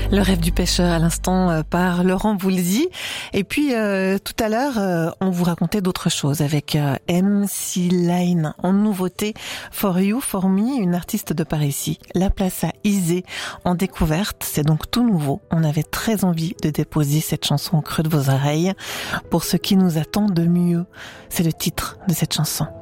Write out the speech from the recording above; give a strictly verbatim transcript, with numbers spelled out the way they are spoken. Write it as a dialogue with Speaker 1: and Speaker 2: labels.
Speaker 1: Le rêve du pêcheur à l'instant euh, par Laurent Voulzy. Et puis euh, tout à l'heure, euh, on vous racontait d'autres choses avec euh, M C Line en nouveauté. For You, For Me, une artiste de par ici. La place à Isée en découverte, c'est donc tout nouveau. On avait très envie de déposer cette chanson au creux de vos oreilles pour ce qui nous attend de mieux. C'est le titre de cette chanson.